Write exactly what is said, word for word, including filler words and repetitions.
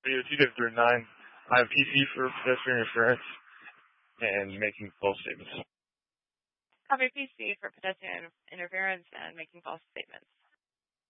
Video two fifty nine. I have P C for pedestrian interference and making false statements. Copy P C for pedestrian interference and making false statements.